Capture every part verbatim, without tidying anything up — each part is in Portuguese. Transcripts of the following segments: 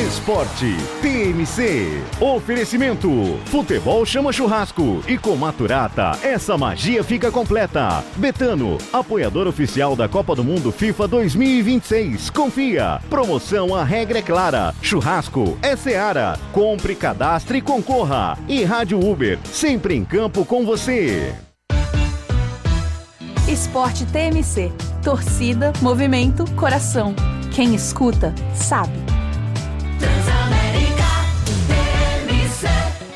Esporte T M C. Oferecimento: futebol chama churrasco e com Maturata essa magia fica completa. Betano, apoiador oficial da Copa do Mundo FIFA dois mil e vinte e seis. Confia. Promoção, a regra é clara. Churrasco é Seara. Compre, cadastre e concorra. E Rádio Uber, sempre em campo com você. Esporte T M C. Torcida, movimento, coração. Quem escuta, sabe. Transamérica T M C.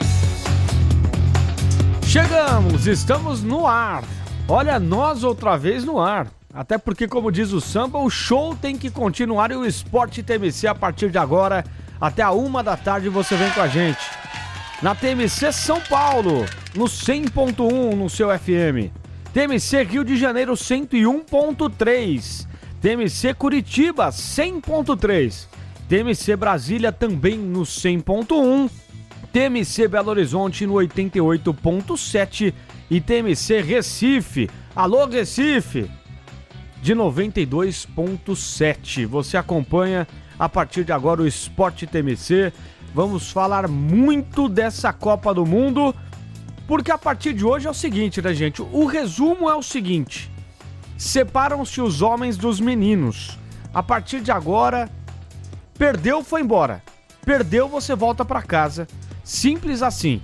Chegamos, estamos no ar. Olha, nós outra vez no ar. Até porque, como diz o samba, o show tem que continuar e o Esporte T M C a partir de agora, até a uma da tarde, você vem com a gente. Na T M C São Paulo, no cem ponto um no seu F M. T M C Rio de Janeiro cento e um ponto três, T M C Curitiba cem ponto três, T M C Brasília também no cem ponto um, T M C Belo Horizonte no oitenta e oito ponto sete e T M C Recife, alô Recife, de noventa e dois ponto sete. Você acompanha a partir de agora o Esporte T M C. Vamos falar muito dessa Copa do Mundo. Porque a partir de hoje é o seguinte, né, gente? O resumo é o seguinte: separam-se os homens dos meninos. A partir de agora, perdeu, foi embora. Perdeu, você volta para casa. Simples assim.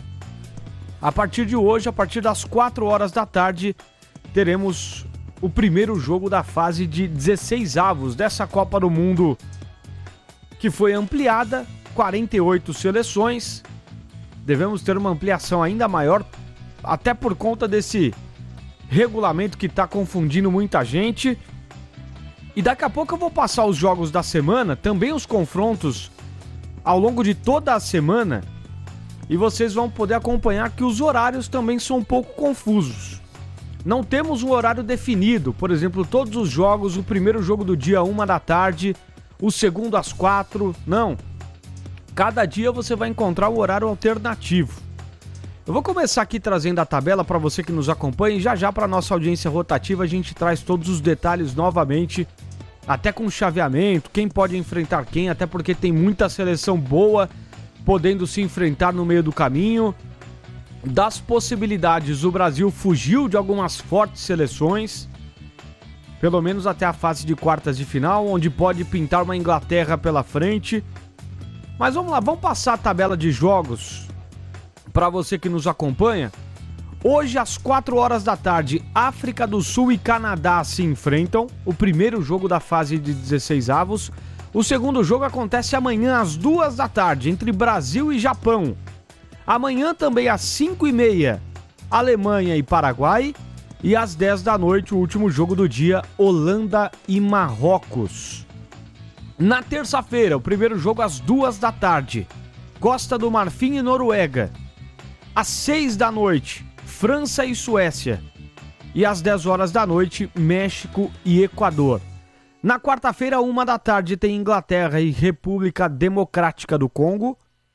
A partir de hoje, a partir das quatro horas da tarde, teremos o primeiro jogo da fase de dezesseis avos dessa Copa do Mundo, que foi ampliada, quarenta e oito seleções. Devemos ter uma ampliação ainda maior, até por conta desse regulamento que está confundindo muita gente. E daqui a pouco eu vou passar os jogos da semana, também os confrontos ao longo de toda a semana, e vocês vão poder acompanhar que os horários também são um pouco confusos. Não temos um horário definido, por exemplo, todos os jogos, o primeiro jogo do dia, uma da tarde, o segundo às quatro, não. Cada dia você vai encontrar um horário alternativo. Eu vou começar aqui trazendo a tabela para você que nos acompanha e já já para nossa audiência rotativa a gente traz todos os detalhes novamente, até com chaveamento, quem pode enfrentar quem, até porque tem muita seleção boa podendo se enfrentar no meio do caminho. Das possibilidades, o Brasil fugiu de algumas fortes seleções, pelo menos até a fase de quartas de final, onde pode pintar uma Inglaterra pela frente. Mas vamos lá, vamos passar a tabela de jogos para você que nos acompanha. Hoje, às quatro horas da tarde, África do Sul e Canadá se enfrentam. O primeiro jogo da fase de dezesseis avos. O segundo jogo acontece amanhã, às duas da tarde, entre Brasil e Japão. Amanhã também, às cinco e meia, Alemanha e Paraguai. E às dez da noite, o último jogo do dia, Holanda e Marrocos. Na terça-feira, o primeiro jogo às duas da tarde, Costa do Marfim e Noruega. Às seis da noite, França e Suécia. E às dez horas da noite, México e Equador. Na quarta-feira, uma da tarde, tem Inglaterra e República Democrática do Congo.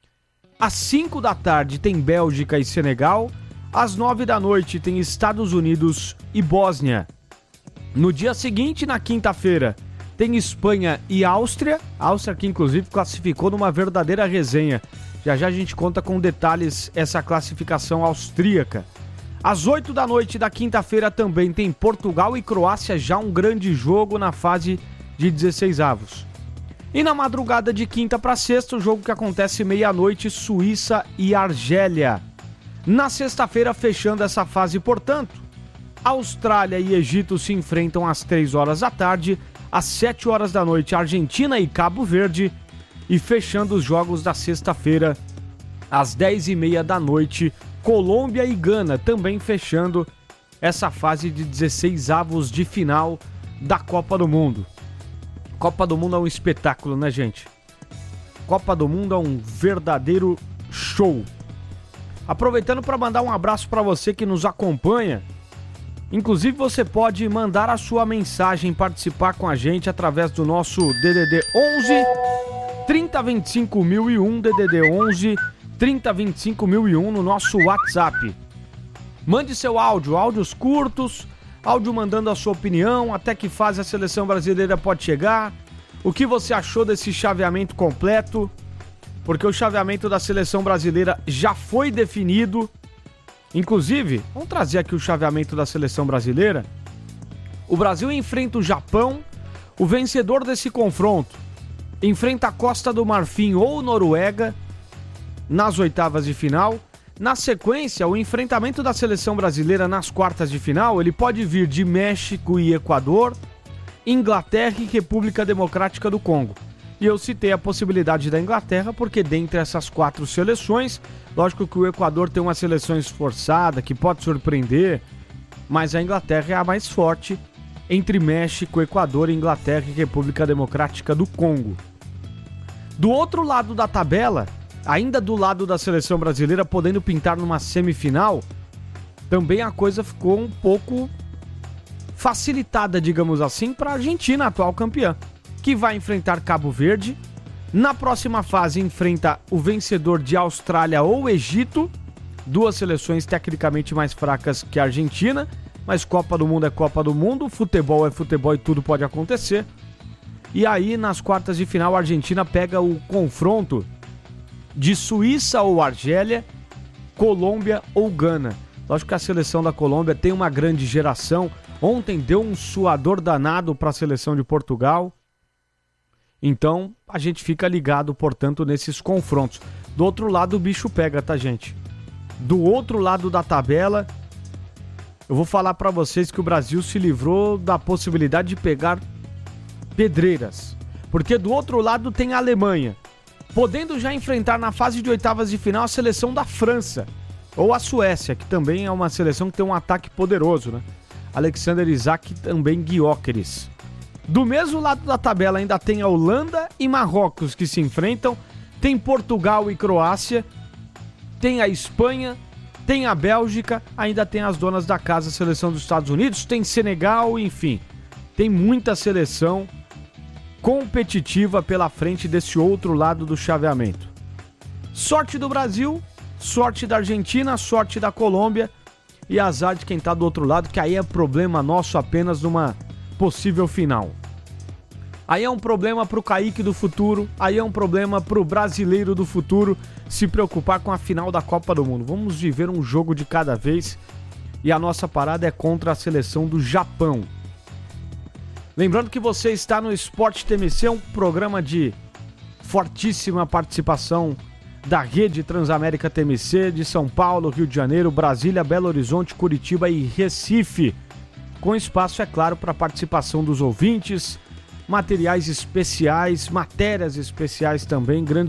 Às cinco da tarde, tem Bélgica e Senegal. Às nove da noite, tem Estados Unidos e Bósnia. No dia seguinte, na quinta-feira, tem Espanha e Áustria, Áustria que inclusive classificou numa verdadeira resenha. Já já a gente conta com detalhes essa classificação austríaca. Às oito da noite da quinta-feira também tem Portugal e Croácia, já um grande jogo na fase de dezesseis avos. E na madrugada de quinta para sexta, o jogo que acontece meia-noite, Suíça e Argélia. Na sexta-feira, fechando essa fase, portanto, Austrália e Egito se enfrentam às três horas da tarde. Às sete horas da noite, Argentina e Cabo Verde. E fechando os jogos da sexta-feira, às dez e meia da noite, Colômbia e Gana, também fechando essa fase de dezesseis avos de final da Copa do Mundo. Copa do Mundo é um espetáculo, né, gente? Copa do Mundo é um verdadeiro show. Aproveitando para mandar um abraço para você que nos acompanha. Inclusive você pode mandar a sua mensagem, participar com a gente através do nosso D D D onze trinta vinte e cinco mil e um, D D D onze trinta vinte e cinco mil e um no nosso WhatsApp. Mande seu áudio, áudios curtos, áudio mandando a sua opinião, até que fase a seleção brasileira pode chegar, o que você achou desse chaveamento completo, porque o chaveamento da seleção brasileira já foi definido. Inclusive, vamos trazer aqui o chaveamento da seleção brasileira. O Brasil enfrenta o Japão, o vencedor desse confronto enfrenta a Costa do Marfim ou Noruega nas oitavas de final. Na sequência, o enfrentamento da seleção brasileira nas quartas de final, ele pode vir de México e Equador, Inglaterra e República Democrática do Congo. E eu citei a possibilidade da Inglaterra porque dentre essas quatro seleções, lógico que o Equador tem uma seleção esforçada que pode surpreender, mas a Inglaterra é a mais forte entre México, Equador, Inglaterra e República Democrática do Congo. Do outro lado da tabela, ainda do lado da seleção brasileira podendo pintar numa semifinal, também a coisa ficou um pouco facilitada, digamos assim, para a Argentina, atual campeã, que vai enfrentar Cabo Verde. Na próxima fase enfrenta o vencedor de Austrália ou Egito, duas seleções tecnicamente mais fracas que a Argentina, mas Copa do Mundo é Copa do Mundo, futebol é futebol e tudo pode acontecer. E aí, nas quartas de final, a Argentina pega o confronto de Suíça ou Argélia, Colômbia ou Gana. Lógico que a seleção da Colômbia tem uma grande geração. Ontem deu um suador danado para a seleção de Portugal. Então, a gente fica ligado, portanto, nesses confrontos. Do outro lado, o bicho pega, tá, gente? Do outro lado da tabela, eu vou falar para vocês que o Brasil se livrou da possibilidade de pegar pedreiras. Porque do outro lado tem a Alemanha, podendo já enfrentar na fase de oitavas de final a seleção da França. Ou a Suécia, que também é uma seleção que tem um ataque poderoso, né? Alexander Isak e também Gyökeres. Do mesmo lado da tabela ainda tem a Holanda e Marrocos que se enfrentam. Tem Portugal e Croácia. Tem a Espanha. Tem a Bélgica. Ainda tem as donas da casa, a seleção dos Estados Unidos. Tem Senegal, enfim. Tem muita seleção competitiva pela frente desse outro lado do chaveamento. Sorte do Brasil, sorte da Argentina, sorte da Colômbia e azar de quem tá do outro lado, que aí é problema nosso apenas numa possível final. Aí é um problema pro Kaique do futuro, aí é um problema pro brasileiro do futuro se preocupar com a final da Copa do Mundo. Vamos viver um jogo de cada vez e a nossa parada é contra a seleção do Japão. Lembrando que você está no Esporte T M C, um programa de fortíssima participação da rede Transamérica T M C de São Paulo, Rio de Janeiro, Brasília, Belo Horizonte, Curitiba e Recife. Com espaço, é claro, para a participação dos ouvintes, materiais especiais, matérias especiais também, grandes